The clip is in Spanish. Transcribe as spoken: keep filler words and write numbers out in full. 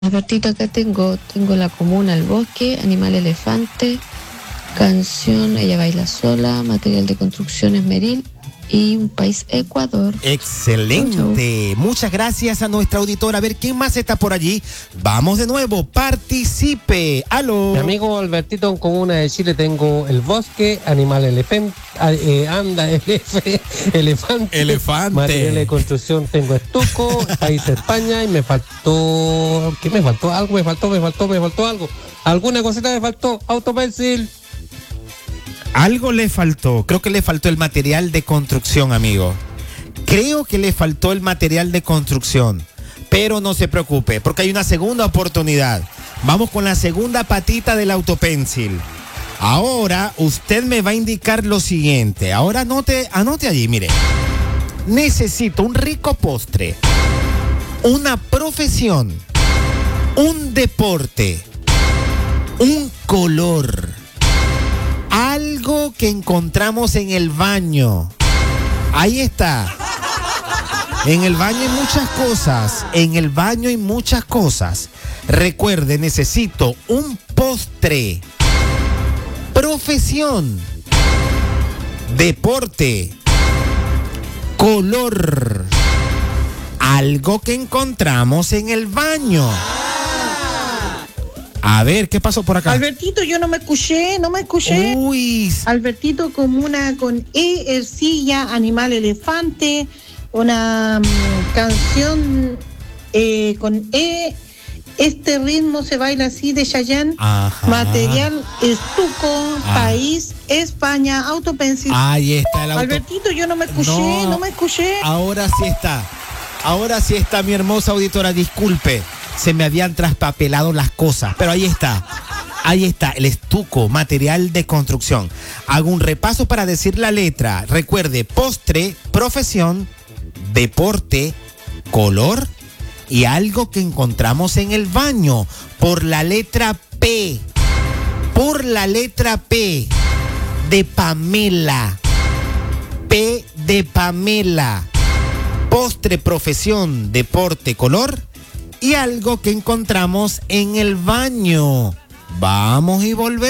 Albertito, acá tengo, tengo la comuna, el bosque, animal elefante, canción, ella baila sola, material de construcción esmeril y un país Ecuador. Excelente. Muchas gracias a nuestra auditora. A ver, ¿quién más está por allí? Vamos de nuevo, participe. Aló. Mi amigo Albertito, en Comuna de Chile tengo el bosque, animal elefante, eh, anda, elefe, elefante. Elefante. Material de construcción tengo estuco, país España y me faltó, ¿qué me faltó? Algo me faltó, me faltó, me faltó algo. Alguna cosita me faltó, autopencil. Algo le faltó, creo que le faltó el material de construcción, amigo. Creo que le faltó el material de construcción, pero no se preocupe, porque hay una segunda oportunidad. Vamos con la segunda patita del autopencil. Ahora usted me va a indicar lo siguiente. Ahora anote, anote allí, mire. Necesito un rico postre, una profesión, un deporte, un color. Algo que encontramos en el baño. Ahí está. En el baño hay muchas cosas. En el baño hay muchas cosas. Recuerde, necesito un postre, profesión, deporte, color. Algo que encontramos en el baño. A ver, ¿qué pasó por acá? Albertito, yo no me escuché, no me escuché. Uy. Albertito, comuna con E, ercilla, animal elefante, una um, canción eh, con E, este ritmo se baila así de Chayanne. Ajá. Material estuco, Ah. país España, autopencil. Ahí está el auto. Albertito, yo no me escuché, No. no, me escuché. Ahora sí está. Ahora sí está, mi hermosa auditora. Disculpe, se me habían traspapelado las cosas, pero ahí está. Ahí está, el estuco, material de construcción. Hago un repaso para decir la letra. Recuerde, postre, profesión, deporte, color y algo que encontramos en el baño. Por la letra P. Por la letra P de Pamela. P de Pamela. Postre, profesión, deporte, color y algo que encontramos en el baño. Vamos y volvemos.